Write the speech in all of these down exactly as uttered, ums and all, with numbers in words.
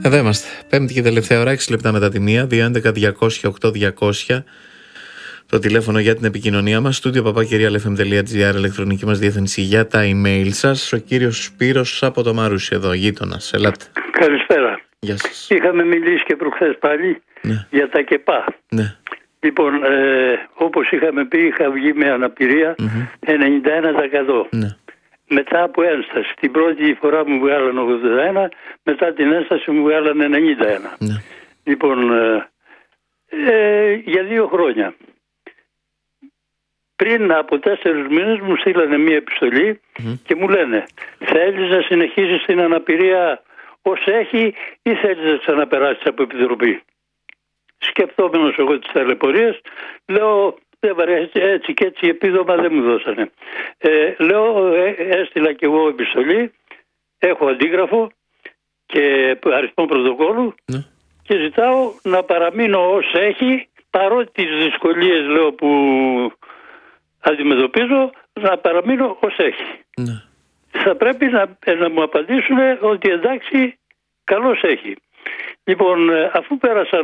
Εδώ είμαστε. Πέμπτη και τελευταία ώρα, έξι λεπτά μετά τη μία, δύο έντεκα διακόσια οκτώ διακόσια. Το τηλέφωνο για την επικοινωνία μας, στούντιο παπάκυριαλεφm τελεία τζι άρ, ηλεκτρονική μας διεύθυνση για τα email σας. Ο κύριος Σπύρος από το Μαρούσι εδώ, γείτονας. Ελάτε. Καλησπέρα. Γεια σας. Είχαμε μιλήσει και προχθές πάλι Ναι. για τα ΚΕΠΑ. Ναι. Λοιπόν, ε, όπως είχαμε πει, είχα βγει με αναπηρία Mm-hmm. ενενήντα ένα τοις εκατό. Ναι. Μετά από ένσταση. Την πρώτη φορά μου βγάλανε ογδόντα ένα, μετά την ένσταση μου βγάλανε ενενήντα ένα. Ναι. Λοιπόν, ε, ε, για δύο χρόνια. Πριν από τέσσερις μήνες μου στείλανε μία επιστολή Mm-hmm. και μου λένε, θέλεις να συνεχίσεις την αναπηρία ως έχει ή θέλεις να ξαναπεράσεις από επιτροπή? Σκεπτόμενος εγώ τις ταλαιπωρίες, λέω δεν βαρέσει, έτσι και έτσι επίδομα δεν μου δώσανε. Ε, λέω ε, έστειλα και εγώ επιστολή, έχω αντίγραφο και αριθμό πρωτοκόλλου Ναι. και ζητάω να παραμείνω ως έχει, παρότι τις δυσκολίες λέω που αντιμετωπίζω, να παραμείνω ως έχει. Ναι. Θα πρέπει να, να μου απαντήσουν ότι εντάξει, καλώς έχει. Λοιπόν, αφού πέρασαν...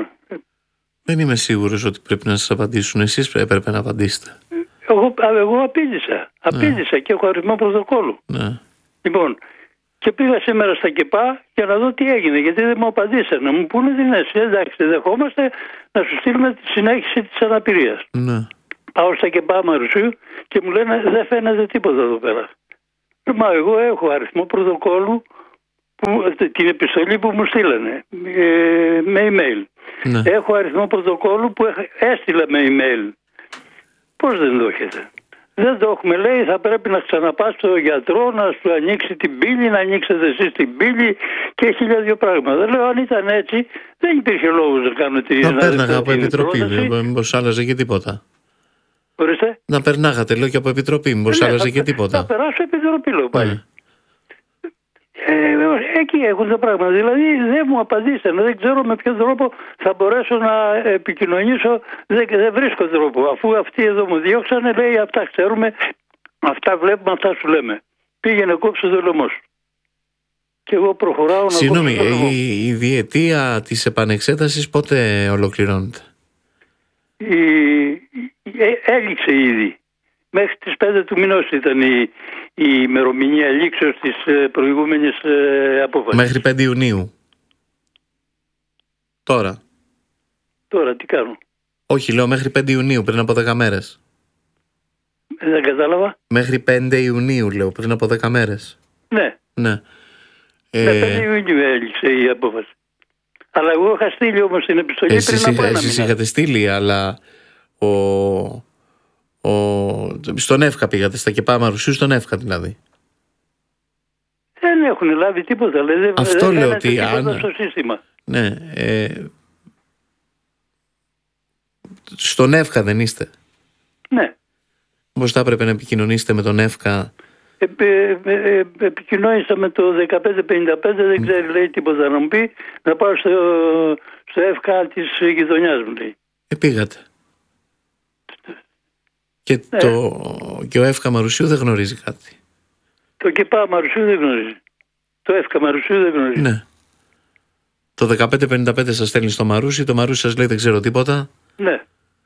Δεν είμαι σίγουρος ότι πρέπει να σας απαντήσουν. Εσείς έπρεπε να απαντήσετε. Εγώ, εγώ απήντησα. Απήντησα ναι. και έχω αριθμό πρωτοκόλλου. Ναι. Λοιπόν, και πήγα σήμερα στα ΚΕΠΑ για να δω τι έγινε, γιατί δεν μου απαντήσαν. Να μου πούνε την αίσθηση. Εντάξει, δεχόμαστε να σου στείλουμε τη συνέχιση της αναπηρίας. Ναι. Πάω στα ΚΕΠΑ Μαρουσίου και μου λένε δεν φαίνεται τίποτα εδώ πέρα. Μα εγώ έχω αριθμό πρωτοκόλλου, που, την επιστολή που μου στείλανε ε, με email. Ναι. Έχω αριθμό πρωτοκόλλου που έστειλα με email. Πώς δεν το έχετε? Δεν το έχουμε, λέει, θα πρέπει να ξαναπάς στο γιατρό να σου ανοίξει την πύλη, να ανοίξετε εσείς την πύλη και χίλια δύο πράγματα. Λέω, αν ήταν έτσι δεν υπήρχε λόγος να κάνω τη να πέρναγα από επιτροπή, μήπως άλλαζε και τίποτα. Ορίστε. Να περνάγατε, λέω, και από επιτροπή, μήπως ναι, άλλαζε θα, και τίποτα. Θα περάσω επιτροπή, λέω πάλι. Ναι. Ε, εκεί έχουν τα πράγματα. Δηλαδή δεν μου απαντήσανε. Δεν ξέρω με ποιο τρόπο θα μπορέσω να επικοινωνήσω. Δεν, δεν βρίσκω τρόπο. Αφού αυτοί εδώ μου διώξανε, λέει αυτά ξέρουμε, αυτά βλέπουμε, αυτά σου λέμε. Πήγαινε κόψε το λαιμό σου. Και εγώ προχωράω να Συγγνώμη, κόψω το λαιμό. η, η διετία της επανεξέτασης πότε ολοκληρώνεται? Η, ε, έληξε ήδη. Μέχρι τις πέντε του μηνός ήταν η, η ημερομηνία λήξεως της ε, προηγούμενης ε, απόφασης. Μέχρι πέντε Ιουνίου. Τώρα. Τώρα τι κάνω? Όχι, λέω μέχρι πέντε Ιουνίου, πριν από δέκα μέρες. Δεν κατάλαβα. Μέχρι πέντε Ιουνίου, λέω, πριν από δέκα μέρες. Ναι. Ναι. Ε... πέντε Ιουνίου έληξε η απόφαση. Αλλά εγώ είχα στείλει όμως την επιστολή εσείς πριν από ένα εσείς μήνα. είχατε στείλει, αλλά ο... Ο... στον ΕΦΚΑ πήγατε, στα ΚΕΠΑ Μαρουσίου, στον ΕΦΚΑ δηλαδή. Δεν έχουν λάβει τίποτα. Λέει, αυτό δεν λέω ότι αν... στο σύστημα. Ναι. Ε... Στον ΕΦΚΑ δεν είστε? Ναι. Πώς θα έπρεπε να επικοινωνήσετε με τον ΕΦΚΑ? Ε, ε, ε, ε, επικοινώνησα με το δεκαπέντε πενήντα πέντε, δεν ξέρει λέει τίποτα να μου πει, να πάω στο, στο ΕΦΚΑ της γειτονιάς μου λέει. Ε, πήγατε. Και, ναι. το... και ο ΕΦΚΑ Μαρουσίου δεν γνωρίζει κάτι. Το ΚΕΠΑ Μαρουσίου δεν γνωρίζει. Το ΕΦΚΑ Μαρουσίου δεν γνωρίζει. Ναι. Το δεκαπέντε πενήντα πέντε σας στέλνει στο Μαρούσι, το Μαρούσι σας λέει δεν ξέρω τίποτα. Ναι.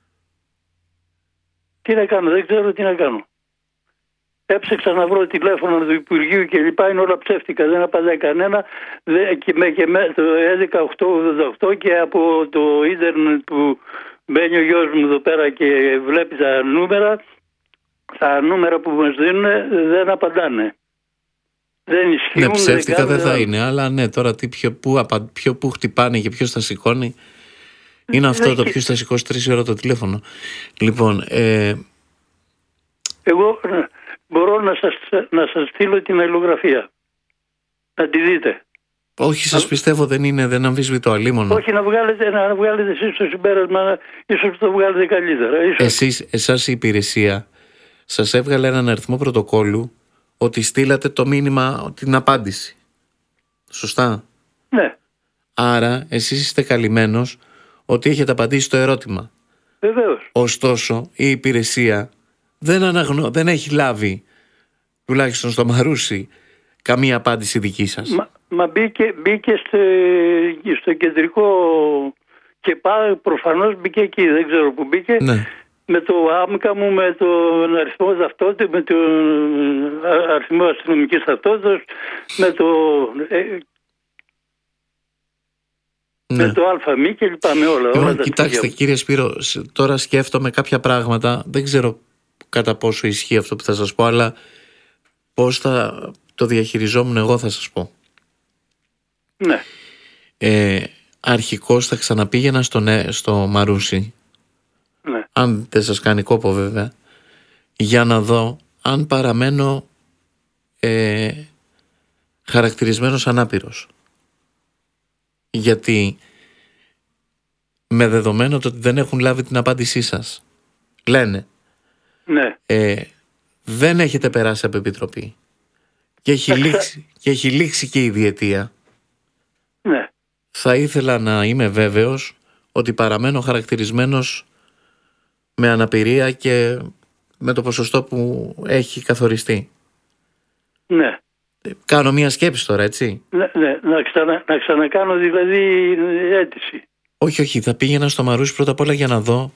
Τι να κάνω, δεν ξέρω τι να κάνω. Έψεξα να βρω τηλέφωνο του Υπουργείου και λοιπά, είναι όλα ψεύτικα, δεν απαντάει κανένα. Και με, και με το έντεκα οκτώ ογδόντα οκτώ και από το ίντερνετ που μπαίνει ο γιος μου εδώ πέρα και βλέπει τα νούμερα, τα νούμερα που μας δίνουν δεν απαντάνε. Δεν ισχύουν. Ναι, ψεύτικα δεν, δεν θα δεν... είναι, αλλά ναι, τώρα τι, ποιο, που, απα, ποιο, που χτυπάνε και ποιος θα σηκώνει. Είναι αυτό το ποιος θα σηκώσει τρεις ώρα το τηλέφωνο. Λοιπόν, ε... εγώ μπορώ να σας, να σας στείλω την αλληλογραφία. Να τη δείτε. Όχι, σας πιστεύω, δεν είναι, δεν αμφισβητώ, αλίμονο. Όχι, να βγάλετε, να βγάλετε εσείς το συμπέρασμα, ίσως το βγάλετε καλύτερα. Ίσως... Εσείς, εσάς η υπηρεσία σας έβγαλε έναν αριθμό πρωτοκόλλου ότι στείλατε το μήνυμα, την απάντηση. Σωστά? Ναι. Άρα, εσείς είστε καλυμμένος ότι έχετε απαντήσει στο ερώτημα. Βεβαίως. Ωστόσο, η υπηρεσία δεν, αναγνω... δεν έχει λάβει, τουλάχιστον στο Μαρούσι, καμία απάντηση δική σας. Μα, μα μπήκε, μπήκε στο, στο κεντρικό και πάει, προφανώς μπήκε εκεί, δεν ξέρω που μπήκε. Ναι. Με το άμκα μου, με τον αριθμό ταυτότητας, με τον αριθμό αστυνομικής ταυτότητας, με το... Ε, Ναι. Με το ΑΜΗ και λοιπά, με όλα. Λοιπόν, όλα τα κοιτάξτε στοιχεία. κύριε Σπύρο, τώρα σκέφτομαι κάποια πράγματα, δεν ξέρω κατά πόσο ισχύει αυτό που θα σας πω, αλλά πώς θα το διαχειριζόμουν εγώ θα σας πω. Ναι. Ε, αρχικώς θα ξαναπήγαινα στο, στο Μαρούσι, Ναι. αν δεν σας κάνει κόπο βέβαια, για να δω αν παραμένω ε, χαρακτηρισμένος ανάπηρος. Γιατί με δεδομένο το ότι δεν έχουν λάβει την απάντησή σας, λένε Ναι. ε, δεν έχετε περάσει από επιτροπή και έχει, λήξει, και έχει λήξει και η διετία, Ναι. θα ήθελα να είμαι βέβαιος ότι παραμένω χαρακτηρισμένος με αναπηρία και με το ποσοστό που έχει καθοριστεί. Ναι. Κάνω μια σκέψη τώρα, έτσι. Ναι, ναι. Να, ξανα, να ξανακάνω δηλαδή αίτηση. Όχι, όχι, θα πήγαινα στο Μαρούσι πρώτα απ' όλα για να δω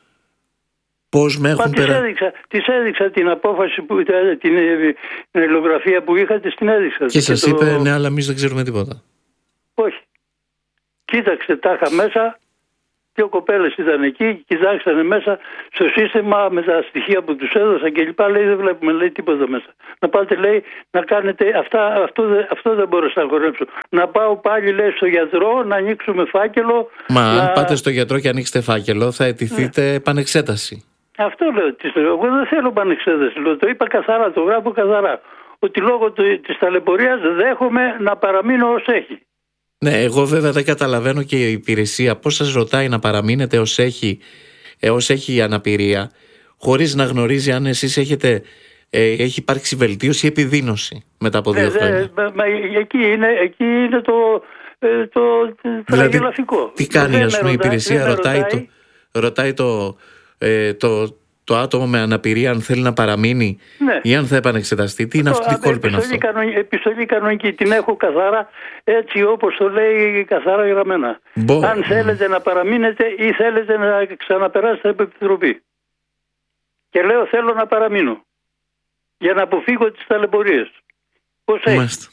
πώς με έχουν Μα της περα... έδειξα, της έδειξα την απόφαση, που, την ελλογραφία που είχα, της την έδειξα. Και σας το... είπε ναι, αλλά εμείς δεν ξέρουμε τίποτα. Όχι. Κοίταξε, τα είχα μέσα. Δύο κοπέλες ήταν εκεί, κοιτάξανε μέσα στο σύστημα με τα στοιχεία που τους έδωσα και λοιπά. Λέει δεν βλέπουμε, λέει τίποτα μέσα. Να πάτε, λέει, να κάνετε αυτά, αυτό, αυτό δεν μπορώ να χορέψω. Να πάω πάλι, λέει, στο γιατρό, να ανοίξουμε φάκελο. Μα να... αν πάτε στο γιατρό και ανοίξετε φάκελο, θα αιτηθείτε ναι. επανεξέταση. Αυτό λέω. Εγώ δεν θέλω επανεξέταση. Λέω, το είπα καθαρά, το γράφω καθαρά. Ότι λόγω της ταλαιπωρίας δέχομαι να παραμείνω ως έχει. Ναι, εγώ βέβαια δεν καταλαβαίνω και η υπηρεσία πώς σας ρωτάει να παραμείνετε ως έχει, ε, ως έχει η αναπηρία, χωρίς να γνωρίζει αν εσείς έχετε, ε, έχει υπάρξει βελτίωση ή επιδείνωση μετά από δύο ναι, χρόνια. Μα, μα, εκεί, είναι, εκεί είναι το, ε, το τραγελαφικό. Δηλαδή, τι κάνει ας πούμε η υπηρεσία, ρωτάει, ρωτάει το, ρωτάει το, ε, το, το άτομο με αναπηρία αν θέλει να παραμείνει ναι. ή αν θα επανεξεταστεί. Τι είναι αυτό, τι κόλπο είναι αυτό. Κανονική, επιστολή κανονική, την έχω καθαρά έτσι όπως το λέει καθαρά γραμμένα. Μπο... Αν θέλετε να παραμείνετε ή θέλετε να ξαναπεράσετε από επιτροπή. Και λέω θέλω να παραμείνω. Για να αποφύγω τις ταλαιπωρίες. Πώς έχει.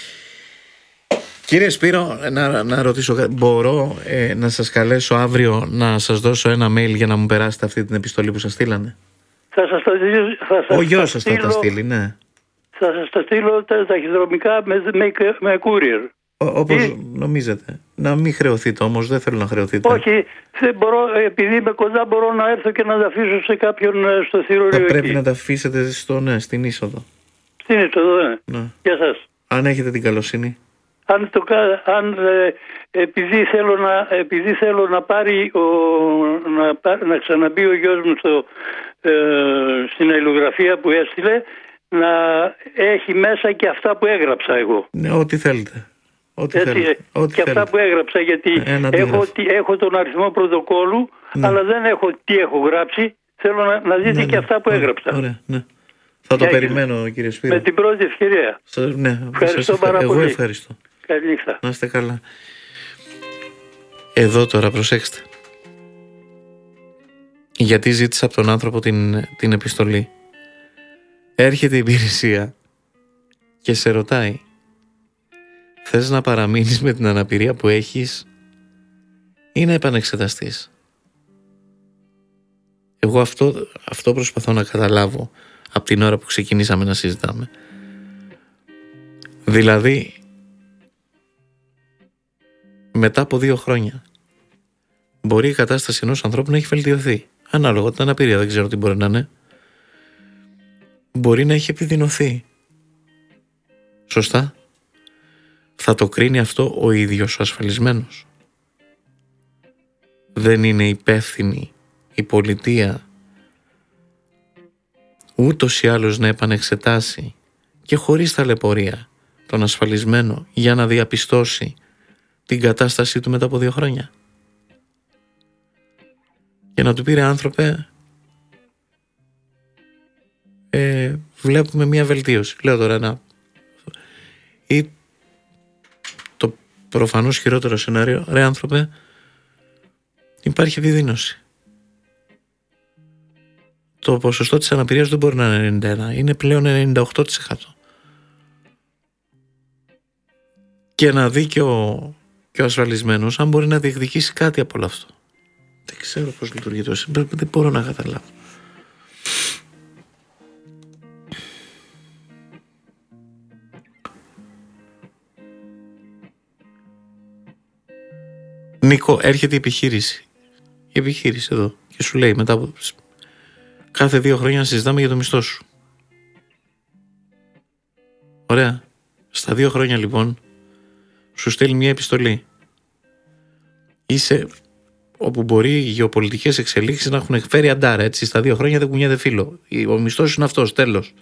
Κύριε Σπύρο, να, να ρωτήσω, μπορώ ε, να σας καλέσω αύριο να σας δώσω ένα mail για να μου περάσετε αυτή την επιστολή που σας στείλανε. Θα σας τα, θα σας Ο γιος σας στείλω, θα τα στείλει, ναι. Θα σας τα στείλω τα ταχυδρομικά με, με, με courier. Όπως Ή... νομίζετε. Να μην χρεωθείτε όμως, δεν θέλω να χρεωθείτε. Όχι, δεν μπορώ, επειδή είμαι κοντά μπορώ να έρθω και να τα αφήσω σε κάποιον στο θηρορείο. Θα πρέπει εκεί. να τα αφήσετε στο, ναι, στην είσοδο. Στην είσοδο, ναι. ναι. Γεια σας. Αν έχετε την καλοσύνη. Αν, το, αν ε, επειδή, θέλω να, επειδή θέλω να πάρει ο, να, να ξαναμπεί ο γιος μου στο, ε, στην αλληλογραφία που έστειλε, να έχει μέσα και αυτά που έγραψα εγώ. Ναι, ό,τι θέλετε. Ό,τι Έτσι, θέλετε. Ό,τι και θέλετε. αυτά που έγραψα, γιατί έχω, έχω τον αριθμό πρωτοκόλλου, ναι. αλλά δεν έχω τι έχω γράψει. Θέλω να, να δείτε ναι, ναι. και αυτά που ωραία, έγραψα. Ωραία, ναι. Θα το περιμένω, κύριε Σπύρο. Με την πρώτη ευκαιρία. Σα, ναι, ευχαριστώ πάρα εγώ πολύ. Εγώ ευχαριστώ. Καλή νύχτα. Να είστε καλά. Εδώ τώρα προσέξτε. Γιατί ζήτησα από τον άνθρωπο την, την επιστολή. Έρχεται η υπηρεσία και σε ρωτάει, θες να παραμείνεις με την αναπηρία που έχεις ή να επανεξεταστείς? Εγώ αυτό, αυτό προσπαθώ να καταλάβω από την ώρα που ξεκινήσαμε να συζητάμε. Δηλαδή, μετά από δύο χρόνια μπορεί η κατάσταση ενός ανθρώπου να έχει βελτιωθεί. Ανάλογα την αναπηρία, δεν ξέρω τι μπορεί να είναι. Μπορεί να έχει επιδεινωθεί. Σωστά. Θα το κρίνει αυτό ο ίδιος ο ασφαλισμένος. Δεν είναι υπεύθυνη η πολιτεία ούτως ή άλλως να επανεξετάσει και χωρίς ταλαιπωρία τον ασφαλισμένο για να διαπιστώσει την κατάστασή του μετά από δύο χρόνια? Και να του πει, ρε άνθρωπε, ε, βλέπουμε μια βελτίωση. Λέω τώρα ένα, Ή το προφανώς χειρότερο σενάριο, ρε άνθρωπε, υπάρχει επιδείνωση. Το ποσοστό της αναπηρίας δεν μπορεί να είναι ενενήντα ένα, είναι πλέον ενενήντα οκτώ τοις εκατό. Και να δει και ο, και ο ασφαλισμένος αν μπορεί να διεκδικήσει κάτι από όλο αυτό. Δεν ξέρω πώς λειτουργεί το σύστημα, δεν μπορώ να καταλάβω. Νίκο, έρχεται η επιχείρηση. Η επιχείρηση εδώ και σου λέει μετά από κάθε δύο χρόνια να συζητάμε για το μισθό σου. Ωραία. Στα δύο χρόνια λοιπόν σου στέλνει μια επιστολή. Είσαι όπου μπορεί οι γεωπολιτικές εξελίξεις να έχουν εκφέρει αντάρα, έτσι. Στα δύο χρόνια δεν κουνιέται φύλλο. Ο μισθός είναι αυτός, τέλος.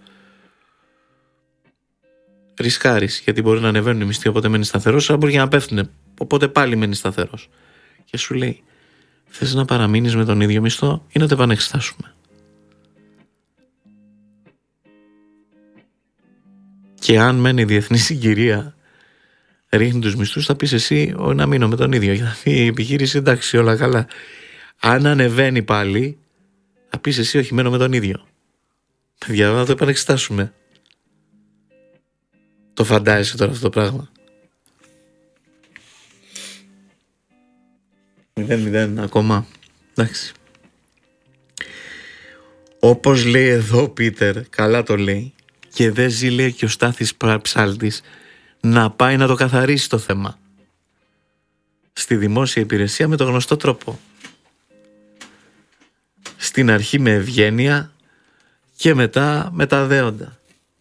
Ρισκάρεις, γιατί μπορεί να ανεβαίνουν οι μισθοί, οπότε μένει σταθερός, αλλά μπορεί και να πέφτουν, οπότε πάλι μένει σταθερός. Και σου λέει, θες να παραμείνεις με τον ίδιο μισθό ή να το επανεξετάσουμε? Και αν μένει η διεθνή συγκυρία ρίχνει τους μισθούς, θα πεις εσύ να μείνω με τον ίδιο. Γιατί η επιχείρηση εντάξει, όλα καλά. Αν ανεβαίνει πάλι, θα πεις εσύ όχι, μένω με τον ίδιο. Παιδιά, να το επανεξετάσουμε. Το φαντάζεσαι τώρα αυτό το πράγμα? Μηδέν μηδέν ακόμα. Εντάξει. Όπως λέει εδώ ο Πίτερ, καλά το λέει, και δεν ζει, λέει, και ο Στάθης Ψάλτης να πάει να το καθαρίσει το θέμα στη δημόσια υπηρεσία με τον γνωστό τρόπο. Στην αρχή με ευγένεια και μετά με τα δέοντα.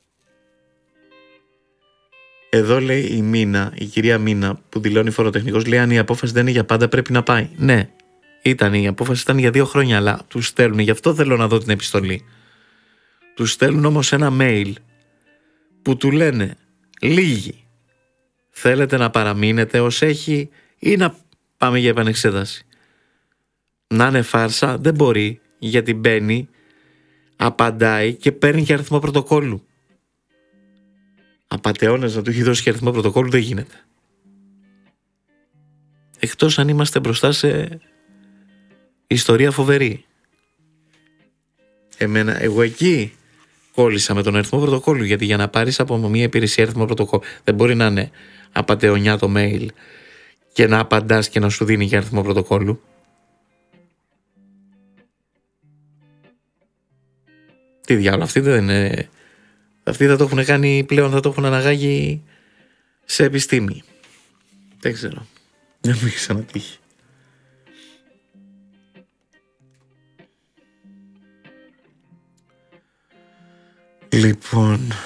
Εδώ λέει η Μίνα, η κυρία Μίνα που δηλώνει φοροτεχνικός, λέει αν η απόφαση δεν είναι για πάντα πρέπει να πάει. Ναι, ήταν, η απόφαση ήταν για δύο χρόνια, αλλά τους στέλνουν, γι' αυτό θέλω να δω την επιστολή. Τους στέλνουν όμως ένα mail που του λένε λίγοι. Θέλετε να παραμείνετε ως έχει ή να πάμε για επανεξέταση? Να είναι φάρσα δεν μπορεί, γιατί μπαίνει, απαντάει και παίρνει και αριθμό πρωτοκόλλου. Απατεώνες να του έχει δώσει και αριθμό πρωτοκόλλου δεν γίνεται. Εκτός αν είμαστε μπροστά σε ιστορία φοβερή. Εμένα, εγώ εκεί κόλλησα με τον αριθμό πρωτοκόλλου, γιατί για να πάρεις από μια υπηρεσία αριθμό πρωτοκόλλου δεν μπορεί να είναι απατεωνιά το mail και να απαντάς και να σου δίνει και αριθμό πρωτοκόλλου. Τι διάλογο, αυτοί δεν είναι... Αυτοί θα το έχουν κάνει πλέον, θα το έχουν αναγάγει σε επιστήμη. Δεν ξέρω. Δεν μου έχει ξανατύχει. Λοιπόν,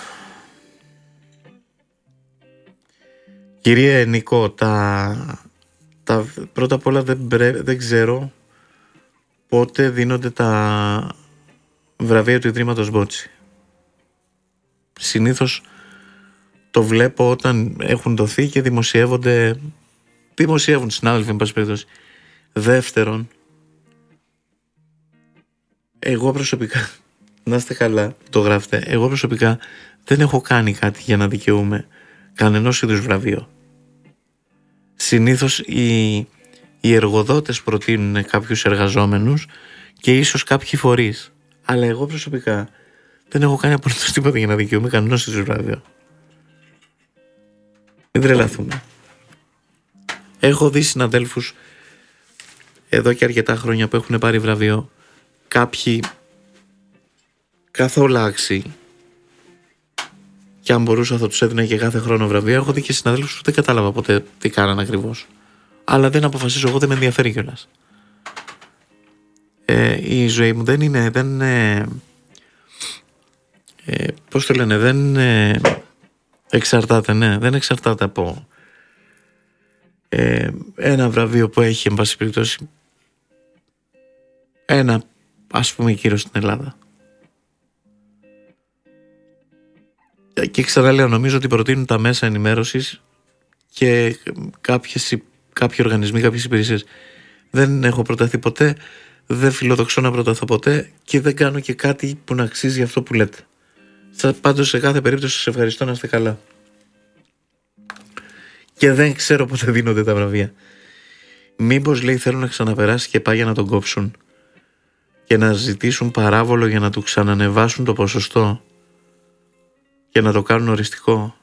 κύριε Νικό, τα, τα πρώτα απ' όλα δεν, δεν ξέρω πότε δίνονται τα βραβεία του Ιδρύματος Μπότσι. Συνήθως το βλέπω όταν έχουν δοθεί και δημοσιεύονται, δημοσιεύουν συνάδελφοι, εν πάση περιπτώσει. Δεύτερον, εγώ προσωπικά, να είστε καλά, το γράφετε, εγώ προσωπικά δεν έχω κάνει κάτι για να δικαιούμαι κανενός είδους βραβείο. Συνήθως οι, οι εργοδότες προτείνουν κάποιους εργαζόμενους και ίσως κάποιοι φορείς, αλλά εγώ προσωπικά δεν έχω κάνει απολύτως τίποτα για να δικαιούμαι κανένας είδους βραβείο. Μην τρελαθούμε. Έχω δει συναδέλφους εδώ και αρκετά χρόνια που έχουν πάρει βραβείο, κάποιοι καθόλου άξιοι, και αν μπορούσα θα τους έδινα και κάθε χρόνο βραβεία. Έχω δει και συναδέλφους που δεν κατάλαβα ποτέ τι κάνανε ακριβώς, αλλά δεν αποφασίζω εγώ, δεν με ενδιαφέρει κιόλας. Ε, η ζωή μου δεν είναι, δεν είναι ε, πώς το λένε, δεν ε, εξαρτάται, ναι, δεν εξαρτάται από ε, ένα βραβείο που έχει, εν πάση περιπτώσει, ένα, ας πούμε, κύριο στην Ελλάδα. Και ξαναλέω, νομίζω ότι προτείνουν τα μέσα ενημέρωσης και κάποιες, κάποιοι οργανισμοί, κάποιες υπηρεσίες. Δεν έχω προταθεί ποτέ, δεν φιλοδοξώ να προταθώ ποτέ και δεν κάνω και κάτι που να αξίζει αυτό που λέτε. Πάντως σε κάθε περίπτωση σας ευχαριστώ, να είστε καλά. Και δεν ξέρω πότε δίνονται τα βραβεία. Μήπως, λέει, θέλουν να ξαναπεράσει και πάει για να τον κόψουν και να ζητήσουν παράβολο για να του ξανανεβάσουν το ποσοστό και να το κάνουν οριστικό.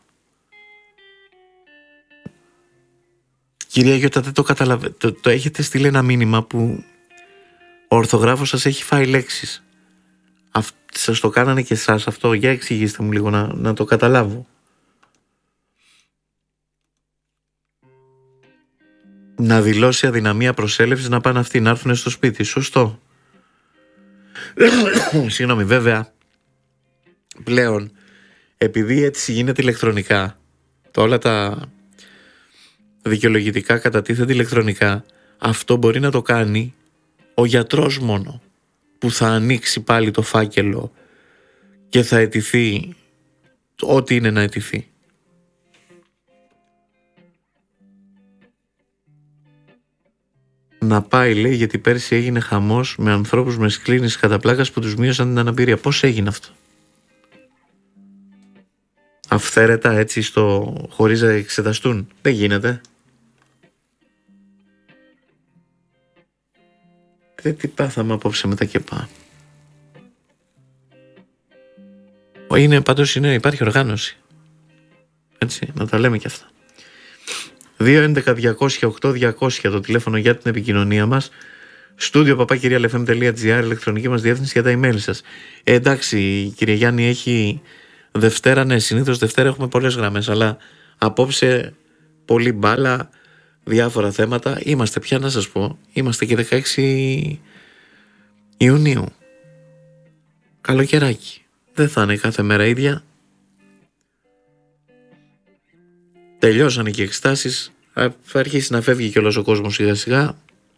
Κυρία Γιώτα, δεν το καταλαβαίνετε. Το, το έχετε στείλει ένα μήνυμα που ο ορθογράφος σας έχει φάει λέξεις. Αυ, σας το κάνανε και εσάς αυτό? Για εξηγήστε μου λίγο να, να το καταλάβω. Να δηλώσει αδυναμία προσέλευσης, να πάνε αυτοί να έρθουν στο σπίτι. Σωστό. Συγγνώμη, βέβαια πλέον, επειδή έτσι γίνεται ηλεκτρονικά, το όλα τα δικαιολογητικά κατατίθενται ηλεκτρονικά, αυτό μπορεί να το κάνει ο γιατρός μόνο, που θα ανοίξει πάλι το φάκελο και θα αιτηθεί ό,τι είναι να αιτηθεί. Να πάει, λέει, γιατί πέρσι έγινε χαμός με ανθρώπους με σκλήνης κατά πλάκας που τους μείωσαν την αναπηρία. Πώς έγινε αυτό? Αυθαίρετα, έτσι, στο, χωρίς να εξεταστούν? Δεν γίνεται. Δεν τι πάθαμε απόψε με τα ΚΕΠΑ. Είναι, πάντως είναι, υπάρχει οργάνωση. Έτσι, να τα λέμε και αυτά. δύο έντεκα διακόσια οκτώ διακόσια το τηλέφωνο για την επικοινωνία μας. Στούντιο παπάκυρια ελ εφ εμ τελεία τζι άρ, ηλεκτρονική μας διεύθυνση για τα email σας. Ε, εντάξει, κύριε Γιάννη, έχει Δευτέρα, ναι, συνήθως Δευτέρα έχουμε πολλές γραμμές, αλλά απόψε πολύ μπάλα, διάφορα θέματα. Είμαστε πια, να σας πω, είμαστε και δεκαέξι Ιουνίου. Καλοκαιράκι. Δεν θα είναι κάθε μέρα ίδια. Τελειώσανε και οι εκστάσεις. Θα αρχίσει να φεύγει και όλος ο κόσμος σιγά σιγά.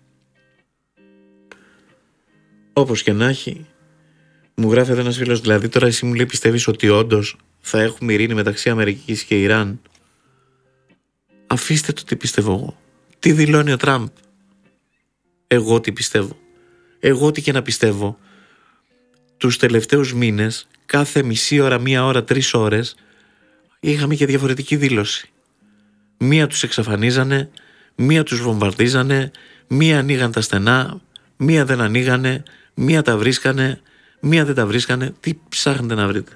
Όπως και να έχει. Μου γράφει εδώ ένας φίλος, δηλαδή τώρα εσύ μου λέει πιστεύεις ότι όντως θα έχουμε ειρήνη μεταξύ Αμερικής και Ιράν? Αφήστε το τι πιστεύω εγώ. Τι δηλώνει ο Τραμπ? Εγώ τι πιστεύω? Εγώ τι και να πιστεύω, τους τελευταίους μήνες κάθε μισή ώρα, μία ώρα, τρεις ώρες είχαμε και διαφορετική δήλωση. Μία τους εξαφανίζανε, μία τους βομβαρδίζανε, μία ανοίγαν τα στενά, μία δεν ανοίγανε, μία τα βρίσκανε, μία δεν τα βρίσκανε. Τι ψάχνετε να βρείτε?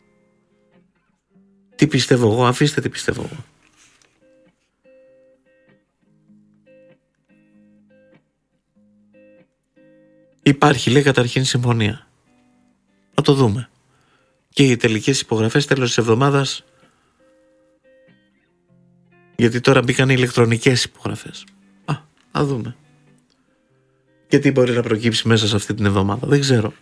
Τι πιστεύω εγώ? Αφήστε τι πιστεύω εγώ. Υπάρχει, λέει, καταρχήν συμφωνία. Να το δούμε. Και οι τελικές υπογραφές τέλος της εβδομάδας, γιατί τώρα μπήκαν οι ηλεκτρονικές υπογραφές. Α, να δούμε. Και τι μπορεί να προκύψει μέσα σε αυτή την εβδομάδα. Δεν ξέρω.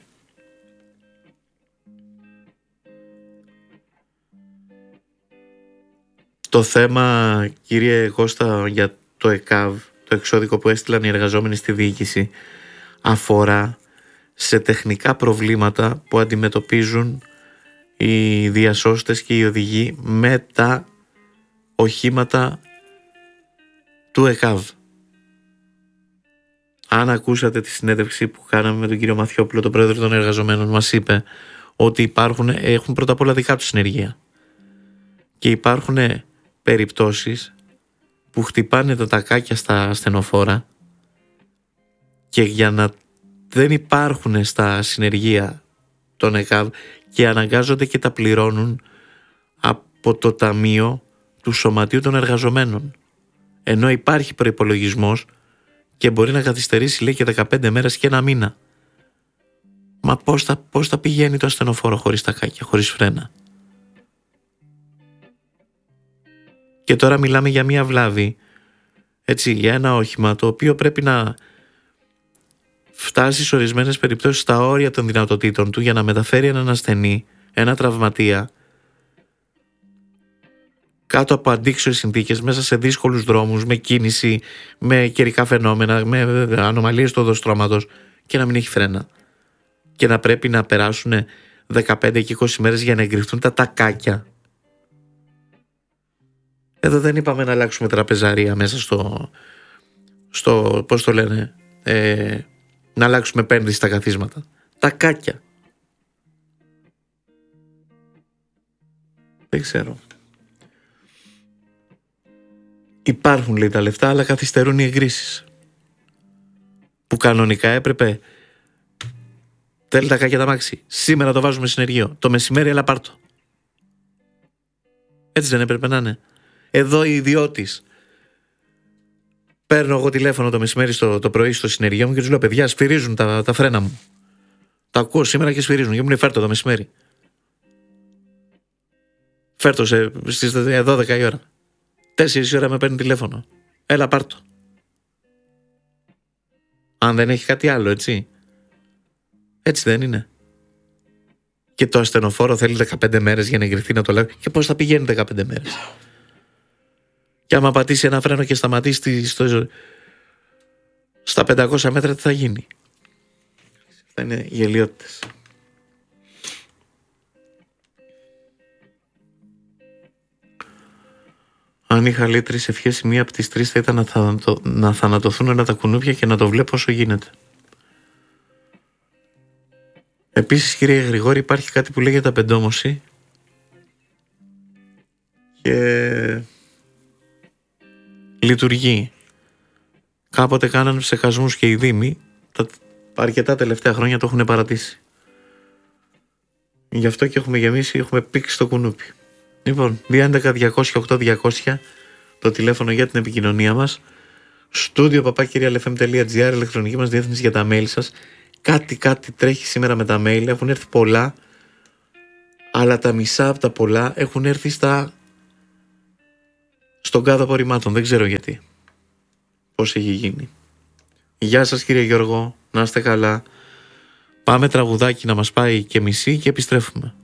Το θέμα, κύριε Κώστα, για το ΕΚΑΒ, το εξώδικο που έστειλαν οι εργαζόμενοι στη διοίκηση, αφορά σε τεχνικά προβλήματα που αντιμετωπίζουν οι διασώστες και οι οδηγοί με τα οχήματα του ΕΚΑΒ. Αν ακούσατε τη συνέντευξη που κάναμε με τον κύριο Μαθιόπουλο, τον πρόεδρο των εργαζομένων, μας είπε ότι υπάρχουν, έχουν πρώτα απ' όλα δικά τους συνεργεία και υπάρχουν περιπτώσεις που χτυπάνε τα τακάκια στα ασθενοφόρα και για να δεν υπάρχουν στα συνεργεία των ΕΚΑΒ και αναγκάζονται και τα πληρώνουν από το ταμείο του Σωματείου των Εργαζομένων, ενώ υπάρχει προϋπολογισμός και μπορεί να καθυστερήσει, λέει, και δεκαπέντε μέρες και ένα μήνα. Μα πώς θα, πώς θα πηγαίνει το ασθενοφόρο χωρίς τακάκια, χωρίς φρένα? Και τώρα μιλάμε για μια βλάβη, έτσι, για ένα όχημα το οποίο πρέπει να φτάσει σε ορισμένες περιπτώσεις στα όρια των δυνατοτήτων του για να μεταφέρει έναν ασθενή, ένα τραυματία, κάτω από αντίξωες συνθήκες, μέσα σε δύσκολους δρόμους, με κίνηση, με καιρικά φαινόμενα, με ανομαλίες του οδοστρώματος, και να μην έχει φρένα. Και να πρέπει να περάσουν δεκαπέντε και είκοσι μέρες για να εγκριθούν τα τακάκια. Εδώ δεν είπαμε να αλλάξουμε τραπεζαρία μέσα στο, στο πώς το λένε, ε, να αλλάξουμε πένδυση στα καθίσματα. Τακάκια. Δεν ξέρω. Υπάρχουν, λέει, τα λεφτά, αλλά καθυστερούν οι εγκρίσεις. Που κανονικά έπρεπε. Θέλει τα κάκια τα μάξι. Σήμερα το βάζουμε συνεργείο. Το μεσημέρι, αλλά πάρτο. Έτσι δεν έπρεπε να είναι? Εδώ οι ιδιώτης. Παίρνω εγώ τηλέφωνο το μεσημέρι στο, το πρωί στο συνεργείο μου και τους λέω: παιδιά, σφυρίζουν τα, τα φρένα μου. Τα ακούω σήμερα και σφυρίζουν. Και μου λέει: φέρτο το μεσημέρι. Φέρτο σε, στις δώδεκα η ώρα. Τέσσερις η ώρα με παίρνει τηλέφωνο. Έλα, πάρτο. Αν δεν έχει κάτι άλλο, έτσι. Έτσι δεν είναι? Και το ασθενοφόρο θέλει δεκαπέντε μέρες για να εγκριθεί, να το λέω. Και πώς θα πηγαίνει δεκαπέντε μέρες? Και άμα πατήσει ένα φρένο και σταματήσει στο, στα πεντακόσια μέτρα, τι θα γίνει? Αυτά είναι γελιότητες. Αν είχα, λέει, τρεις ευχές, η μία από τις τρεις θα ήταν να, θανατω... να θανατωθούν όλα τα κουνούπια και να το βλέπω όσο γίνεται. Επίσης, κύριε Γρηγόρη, υπάρχει κάτι που λέγεται απεντόμωση και λειτουργεί. Κάποτε κάνανε ψεκασμούς και οι δήμοι, τα αρκετά τελευταία χρόνια το έχουν παρατήσει. Γι' αυτό και έχουμε γεμίσει, έχουμε πήξει το κουνούπι. Λοιπόν, δύο έντεκα διακόσια οκτώ διακόσια το τηλέφωνο για την επικοινωνία μας. Στούντιο παπάκυρια ελ εφ εμ τελεία τζι άρ, ηλεκτρονική μας διεύθυνση για τα mail σας. Κάτι κάτι τρέχει σήμερα με τα mail, έχουν έρθει πολλά, αλλά τα μισά από τα πολλά έχουν έρθει στα... στον κάδο απορριμμάτων, δεν ξέρω γιατί. Πώς έχει γίνει. Γεια σας, κύριε Γιώργο, να είστε καλά. Πάμε τραγουδάκι να μας πάει και μισή και επιστρέφουμε.